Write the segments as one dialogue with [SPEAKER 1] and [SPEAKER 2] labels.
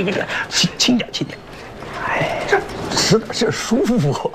[SPEAKER 1] 给，轻点。哎，这使点劲舒服。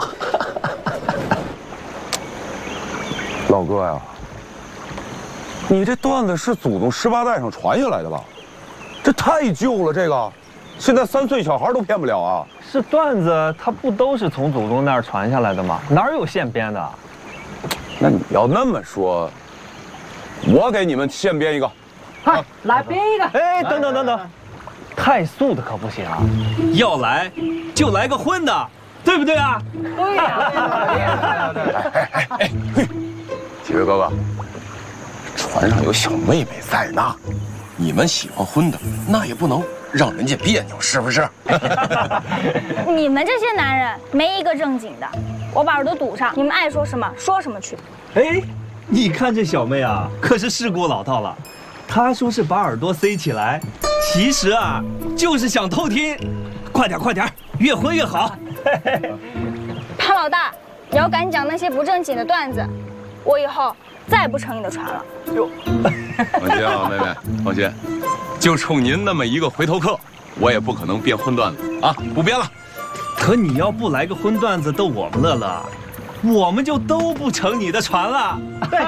[SPEAKER 2] 老哥呀，你这段子是祖宗18代上传下来的吧？这太旧了，这个，现在3岁小孩都骗不了啊。
[SPEAKER 3] 是段子，它不都是从祖宗那儿传下来的吗？哪有现编的？
[SPEAKER 2] 那你要那么说，我给你们现编一个。
[SPEAKER 4] 快来编一个！
[SPEAKER 3] 哎，等，太素的可不行啊，要来就来个荤的，对不对啊？
[SPEAKER 4] 对呀。
[SPEAKER 2] 哎，几位哥哥，船上有小妹妹在呢，你们喜欢荤的，那也不能让人家别扭，是不是？
[SPEAKER 5] 你们这些男人没一个正经的，我把耳朵堵上，你们爱说什么说什么去。
[SPEAKER 3] 哎，你看这小妹啊，可是世故老道了。她说是把耳朵塞起来，其实啊，就是想偷听。快点，越荤越好。
[SPEAKER 5] 潘老大，你要敢讲那些不正经的段子，我以后再也不乘你的船了。哟，
[SPEAKER 2] 放心啊，妹妹，放心，就冲您那么一个回头客，我也不可能编荤段子啊，不编了。
[SPEAKER 3] 可你要不来个荤段子逗我们乐乐，我们就都不乘你的船了。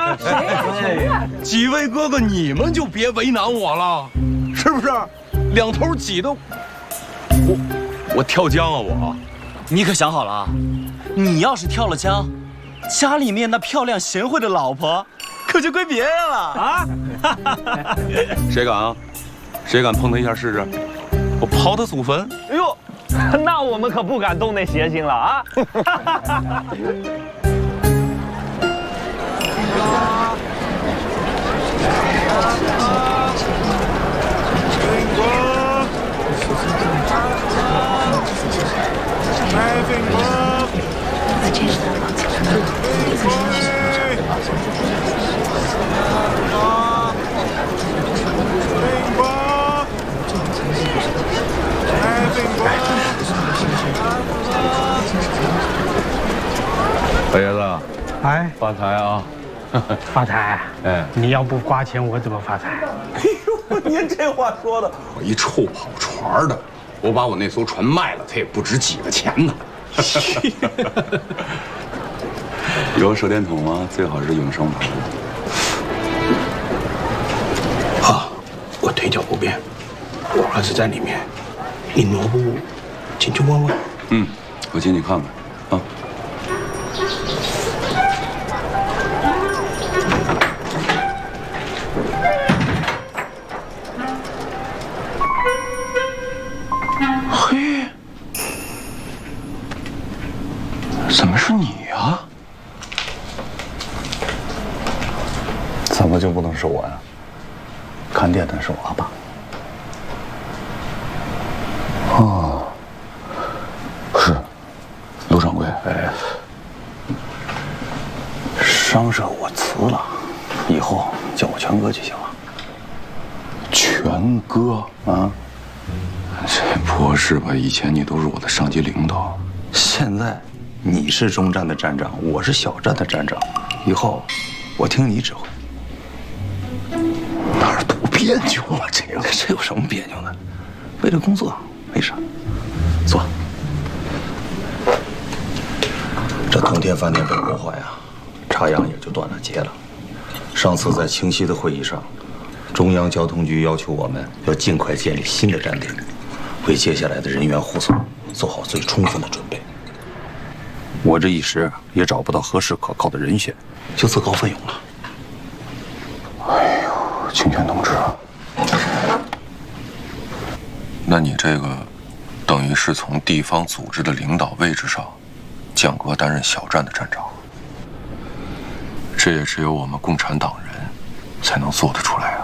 [SPEAKER 2] 几位哥哥，你们就别为难我了，是不是？两头挤得我跳江啊我！
[SPEAKER 6] 你可想好了啊？你要是跳了江，家里面那漂亮贤惠的老婆可就归别人了啊！
[SPEAKER 2] 谁敢啊？谁敢碰他一下试试？我刨他祖坟！
[SPEAKER 3] 哎呦，那我们可不敢动那邪心了啊！
[SPEAKER 2] 老爷子，
[SPEAKER 1] 哎，
[SPEAKER 2] 发财啊！
[SPEAKER 1] 发财！
[SPEAKER 2] 哎，
[SPEAKER 1] 你要不花钱，我怎么发财？
[SPEAKER 2] 哎呦，您这话说的，我一臭跑船的，我把我那艘船卖了，它也不值几个钱呢。有手电筒吗？最好是永生牌。
[SPEAKER 1] 啊，我腿脚不便，我儿子在里面，你挪步进去问问。
[SPEAKER 2] 嗯，我进去看看啊。嘿，怎么是你呀？
[SPEAKER 7] 怎么就不能是我呀？看店的是我爸。哦，是，刘掌柜。哎，商社我辞了，以后叫我全哥就行了。
[SPEAKER 2] 全哥
[SPEAKER 7] 啊，
[SPEAKER 2] 这不是吧？以前你都是我的上级领导，
[SPEAKER 7] 现在你是中站的站长，我是小站的站长，以后我听你指挥。
[SPEAKER 2] 哪儿多别扭啊？
[SPEAKER 7] 这有什么别扭的？为了工作，没啥。坐。这通天饭店被破坏啊，插秧也就断了节了。上次在清溪的会议上，中央交通局要求我们要尽快建立新的站点，为接下来的人员护送做好最充分的准备。我这一时也找不到合适可靠的人选，就自告奋勇了。
[SPEAKER 2] 哎呦，清泉同志，那你这个等于是从地方组织的领导位置上降格担任小站的站长，这也只有我们共产党人才能做得出来啊！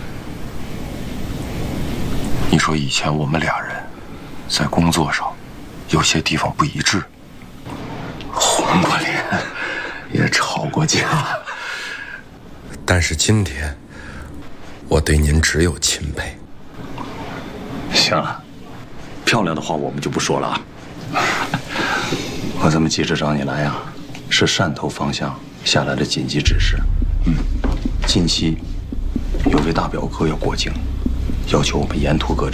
[SPEAKER 2] 你说以前我们俩人在工作上有些地方不一致，红过脸，也吵过架，但是今天我对您只有钦佩。
[SPEAKER 7] 行了，漂亮的话我们就不说了啊。我这么急着找你来呀，是汕头方向下来的紧急指示。近期有位大表哥要过境，要求我们沿途各